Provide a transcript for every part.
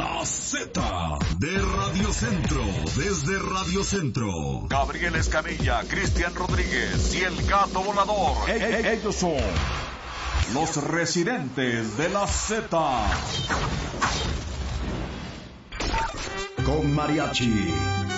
La Z de Radio Centro, desde Radio Centro. Gabriel Escamilla, Cristian Rodríguez y el Gato Volador. Ellos son los residentes de la Z. Con mariachi,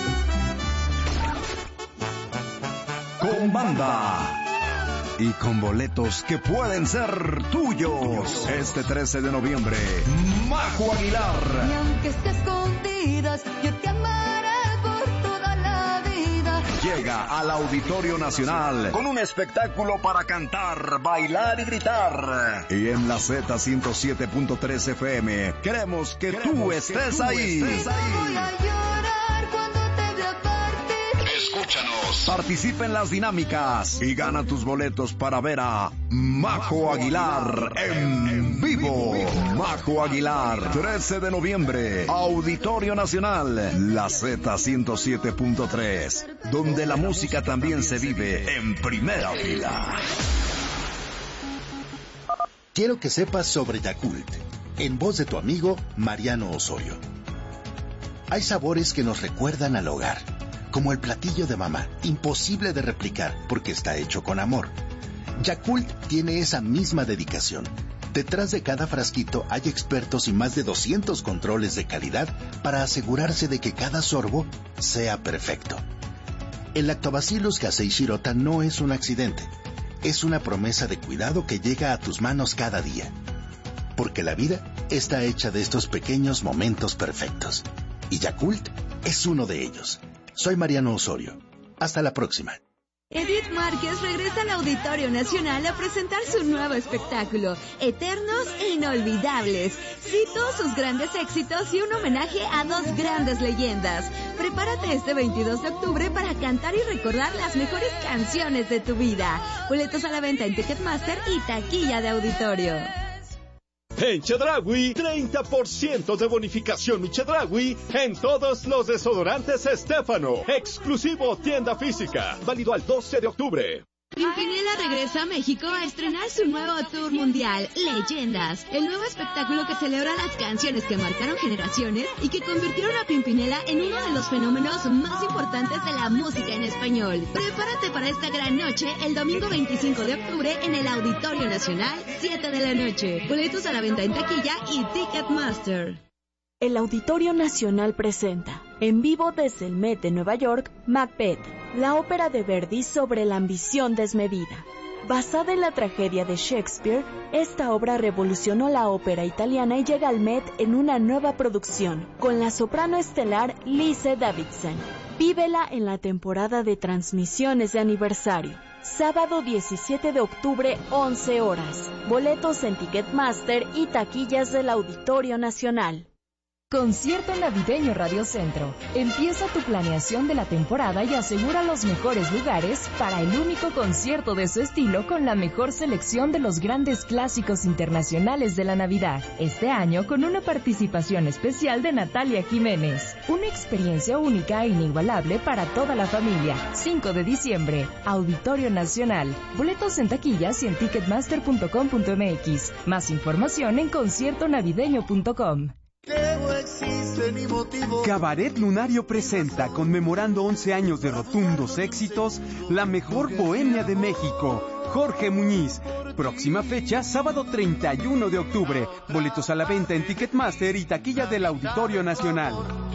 con banda y con boletos que pueden ser tuyos. Este 13 de noviembre, Majo Aguilar. Y aunque esté escondidas, yo te amaré por toda la vida. Llega al Auditorio Nacional con un espectáculo para cantar, bailar y gritar. Y en la Z 107.3 FM queremos que tú estés ahí. Voy a llorar cuando te vea partir. Escúchanos. Participa en las dinámicas y gana tus boletos para ver a Majo Aguilar en vivo. Majo Aguilar, 13 de noviembre, Auditorio Nacional, la Z 107.3, donde la música también se vive en primera fila. Quiero que sepas sobre Yakult, en voz de tu amigo Mariano Osorio. Hay sabores que nos recuerdan al hogar, como el platillo de mamá, imposible de replicar porque está hecho con amor. Yakult tiene esa misma dedicación. Detrás de cada frasquito hay expertos y más de 200 controles de calidad para asegurarse de que cada sorbo sea perfecto. El Lactobacillus casei shirota no es un accidente, es una promesa de cuidado que llega a tus manos cada día. Porque la vida está hecha de estos pequeños momentos perfectos. Y Yakult es uno de ellos. Soy Mariano Osorio. Hasta la próxima. Edith Márquez regresa al Auditorio Nacional a presentar su nuevo espectáculo, Eternos e Inolvidables. Cito sus grandes éxitos y un homenaje a dos grandes leyendas. Prepárate este 22 de octubre para cantar y recordar las mejores canciones de tu vida. Boletos a la venta en Ticketmaster y taquilla de auditorio. En Chedraui, 30% de bonificación mi Chedraui en todos los desodorantes Estéfano. Exclusivo tienda física. Válido al 12 de octubre. Pimpinela regresa a México a estrenar su nuevo tour mundial, Leyendas, el nuevo espectáculo que celebra las canciones que marcaron generaciones y que convirtieron a Pimpinela en uno de los fenómenos más importantes de la música en español. Prepárate para esta gran noche el domingo 25 de octubre en el Auditorio Nacional, 7 de la noche. Boletos a la venta en taquilla y Ticketmaster. El Auditorio Nacional presenta, en vivo desde el Met de Nueva York, Macbeth, la ópera de Verdi sobre la ambición desmedida. Basada en la tragedia de Shakespeare, esta obra revolucionó la ópera italiana y llega al Met en una nueva producción, con la soprano estelar Lise Davidson. Vívela en la temporada de transmisiones de aniversario. Sábado 17 de octubre, 11 horas. Boletos en Ticketmaster y taquillas del Auditorio Nacional. Concierto navideño Radio Centro. Empieza tu planeación de la temporada y asegura los mejores lugares para el único concierto de su estilo con la mejor selección de los grandes clásicos internacionales de la Navidad. Este año con una participación especial de Natalia Jiménez. Una experiencia única e inigualable para toda la familia. 5 de diciembre, Auditorio Nacional. Boletos en taquillas y en ticketmaster.com.mx. Más información en conciertonavideño.com. Cabaret Lunario presenta, conmemorando 11 años de rotundos éxitos, la mejor bohemia de México, Jorge Muñiz. Próxima fecha, sábado 31 de octubre. Boletos a la venta en Ticketmaster y taquilla del Auditorio Nacional.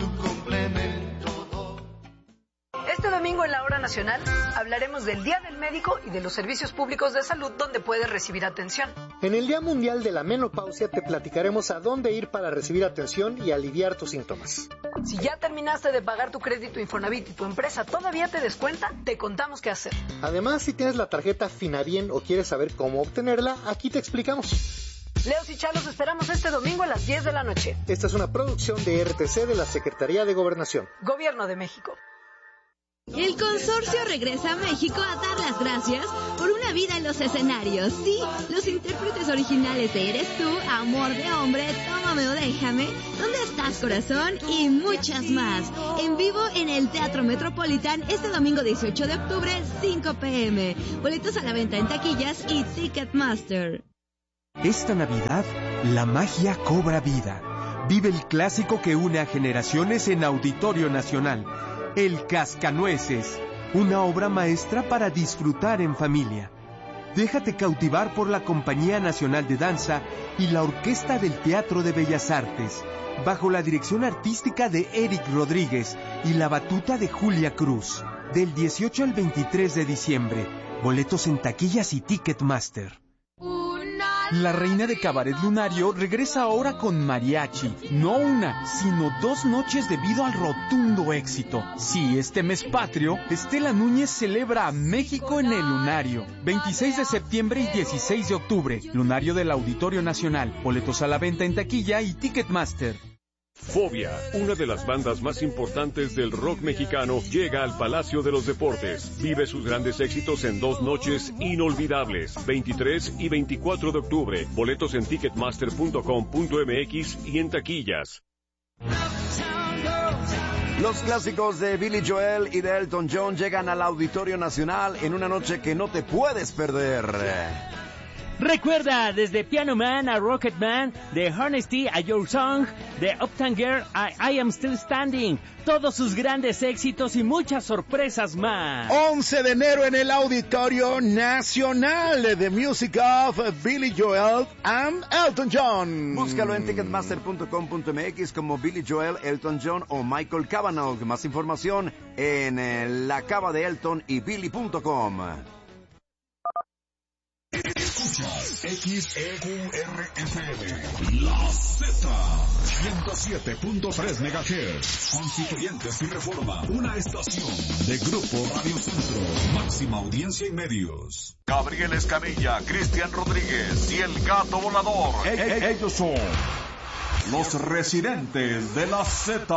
Este domingo en la Hora Nacional hablaremos del Día del Médico y de los servicios públicos de salud donde puedes recibir atención. En el Día Mundial de la Menopausia te platicaremos a dónde ir para recibir atención y aliviar tus síntomas. Si ya terminaste de pagar tu crédito Infonavit y tu empresa todavía te descuenta, te contamos qué hacer. Además, si tienes la tarjeta Finabien o quieres saber cómo obtenerla, aquí te explicamos. Leos y Chalos esperamos este domingo a las 10 de la noche. Esta es una producción de RTC de la Secretaría de Gobernación. Gobierno de México. El consorcio regresa a México a dar las gracias por una vida en los escenarios. Sí, los intérpretes originales de Eres Tú, Amor de Hombre, Tómame o Déjame, ¿Dónde estás, corazón? Y muchas más. En vivo en el Teatro Metropolitan este domingo 18 de octubre, 5 p.m. Boletos a la venta en taquillas y Ticketmaster. Esta Navidad, la magia cobra vida. Vive el clásico que une a generaciones en Auditorio Nacional, El Cascanueces, una obra maestra para disfrutar en familia. Déjate cautivar por la Compañía Nacional de Danza y la Orquesta del Teatro de Bellas Artes, bajo la dirección artística de Eric Rodríguez y la batuta de Julia Cruz, del 18 al 23 de diciembre. Boletos en taquillas y Ticketmaster. La reina de Cabaret Lunario regresa ahora con mariachi. No una, sino 2 noches debido al rotundo éxito. Sí, este mes patrio, Estela Núñez celebra a México en el Lunario. 26 de septiembre y 16 de octubre. Lunario del Auditorio Nacional. Boletos a la venta en taquilla y Ticketmaster. Fobia, una de las bandas más importantes del rock mexicano, llega al Palacio de los Deportes. Vive sus grandes éxitos en 2 noches inolvidables, 23 y 24 de octubre. Boletos en ticketmaster.com.mx y en taquillas. Los clásicos de Billy Joel y de Elton John llegan al Auditorio Nacional en una noche que no te puedes perder. Recuerda, desde Piano Man a Rocket Man, de Honesty a Your Song, de Uptown Girl a I Am Still Standing, todos sus grandes éxitos y muchas sorpresas más. 11 de enero en el Auditorio Nacional, The Music of Billy Joel and Elton John. Búscalo en ticketmaster.com.mx como Billy Joel, Elton John o Michael Cavanaugh. Más información en la cava de Elton y Billy.com. Escuchas XEURFM, La Z, 107.3 MHz, Constituyentes y Reforma, una estación de Grupo Radio Centro, máxima audiencia y medios. Gabriel Escamilla, Cristian Rodríguez y el Gato Volador. Ellos son los residentes de la Z.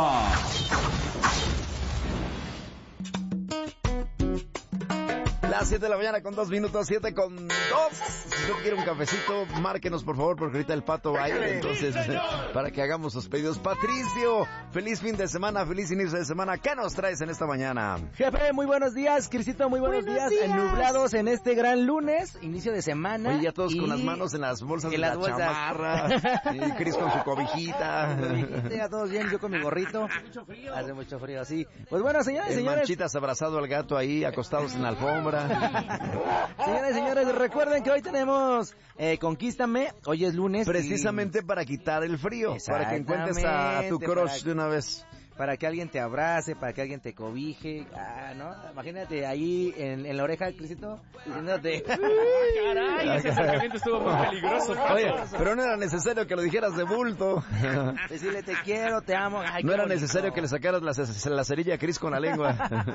Las 7 de la mañana con 2 minutos, 7 con 2. Si usted quiere un cafecito, márquenos por favor, porque ahorita el Pato va a ir, entonces, para que hagamos sus pedidos. Patricio, feliz fin de semana, feliz inicio de semana. ¿Qué nos traes en esta mañana? Jefe, muy buenos días. Crisito, muy buenos días. Nublados en este gran lunes, inicio de semana. Oye, ya todos con las manos en las bolsas de la chamarra. Y Cris con su cobijita. Ya todos bien, yo con mi gorrito. Hace mucho frío, sí. Pues bueno, señores y señores. Manchitas abrazado al gato ahí, acostados en la alfombra. Señores y señores, recuerden que hoy tenemos Conquístame, hoy es lunes. Precisamente para quitar el frío, para que encuentres a tu crush de una vez. Para que alguien te abrace, para que alguien te cobije, ¿no? Imagínate ahí en la oreja, Crisito, diciéndote... ¡Caray! Ese acercamiento estuvo muy peligroso. Oye, pero no era necesario que lo dijeras de bulto. Decirle te quiero, te amo. Ay, no era necesario que le sacaras la cerilla a Cris con la lengua.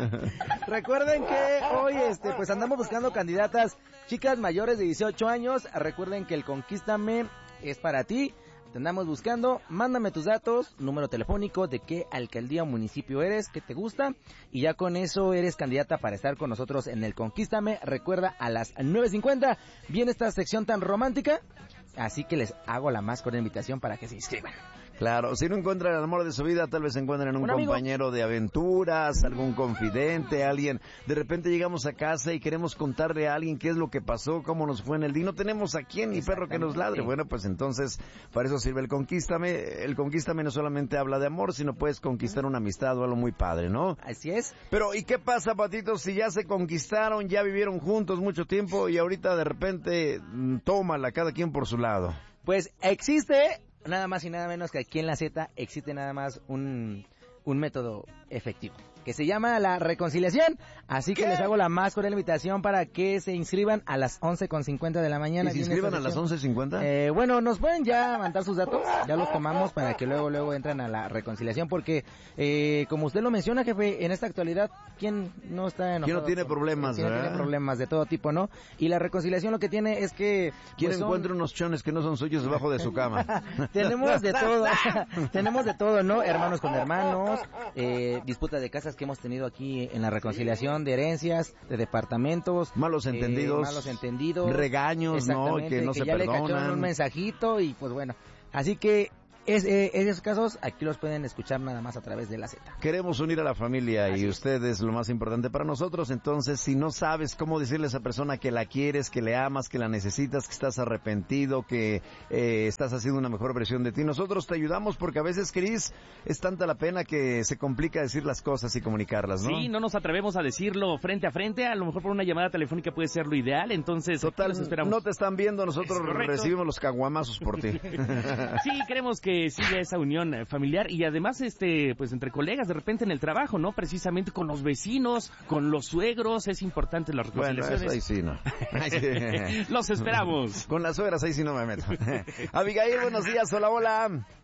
Recuerden que hoy pues andamos buscando candidatas, chicas mayores de 18 años. Recuerden que el Conquístame es para ti. Te andamos buscando, mándame tus datos, número telefónico, de qué alcaldía o municipio eres, qué te gusta, y ya con eso eres candidata para estar con nosotros en el Conquístame. Recuerda, a las 9:50 viene esta sección tan romántica, así que les hago la más cordial invitación para que se inscriban. Claro, si no encuentran el amor de su vida, tal vez encuentren un compañero de aventuras, algún confidente, alguien. De repente llegamos a casa y queremos contarle a alguien qué es lo que pasó, cómo nos fue en el día. No tenemos a quién ni perro que nos ladre. Bueno, pues entonces, para eso sirve el Conquístame. El Conquístame no solamente habla de amor, sino puedes conquistar una amistad o algo muy padre, ¿no? Así es. Pero, ¿y qué pasa, Patito, si ya se conquistaron, ya vivieron juntos mucho tiempo y ahorita de repente, tómala, cada quien por su lado? Pues existe... Nada más y nada menos que aquí en la Z existe nada más un método efectivo, que se llama la reconciliación. Así que les hago la más cordial invitación para que se inscriban a las 11:50 de la mañana. ¿Y se inscriban a las 11:50? Bueno, nos pueden ya mandar sus datos, ya los tomamos para que luego entran a la reconciliación, porque como usted lo menciona, jefe, en esta actualidad, ¿quién no está enojado? ¿Quién no tiene problemas, ¿Quién no tiene problemas de todo tipo, no? Y la reconciliación lo que tiene es que... ¿Quién encuentra unos chones que no son suyos debajo de su cama? Tenemos de todo, tenemos de todo, ¿no? Hermanos con hermanos, disputas de casas que hemos tenido aquí en la reconciliación, de herencias, de departamentos, malos entendidos, regaños, ¿no? Que no se ya perdonan. le cacharon un mensajito y pues bueno, así que en esos casos, aquí los pueden escuchar nada más a través de la Z. Queremos unir a la familia Así y es. usted es lo más importante para nosotros. Entonces, si no sabes cómo decirle a esa persona que la quieres, que le amas, que la necesitas, que estás arrepentido, que estás haciendo una mejor versión de ti, nosotros te ayudamos porque a veces, Cris, es tanta la pena que se complica decir las cosas y comunicarlas, ¿no? Sí, no nos atrevemos a decirlo frente a frente, a lo mejor por una llamada telefónica puede ser lo ideal, entonces Total, los esperamos. no te están viendo, nosotros recibimos los caguamazos por ti. Sí, queremos que siga esa unión familiar y además pues entre colegas, de repente en el trabajo, ¿no? Precisamente con los vecinos, con los suegros, es importante las Bueno, reconciliaciones. eso ahí sí, no. Ahí sí. Los esperamos. Con las suegras ahí sí no me meto. Abigail, buenos días, hola, hola.